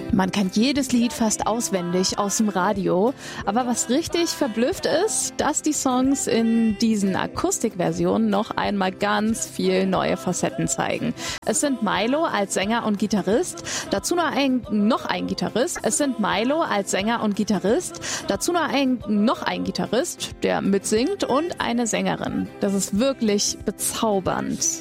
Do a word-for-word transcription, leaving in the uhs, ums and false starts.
Man kennt jedes Lied fast auswendig aus dem Radio. Aber was richtig verblüfft ist, dass die Songs in diesen Akustikversionen noch einmal ganz viel neue Facetten zeigen. Es sind Milo als Sänger und Gitarrist, dazu noch ein, noch ein Gitarrist. Es sind Milo als Sänger und Gitarrist, dazu noch ein, noch ein Gitarrist, der mitsingt und eine Sängerin. Das ist wirklich bezaubernd.